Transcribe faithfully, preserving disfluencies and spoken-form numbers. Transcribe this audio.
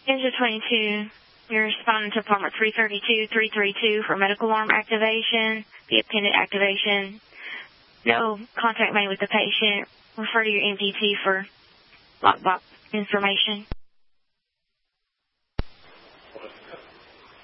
Engine twenty-two, you're responding to apartment three thirty-two, three thirty-two for medical alarm activation, the appendant activation. No contact made with the patient. Refer to your M D T for lockbox information.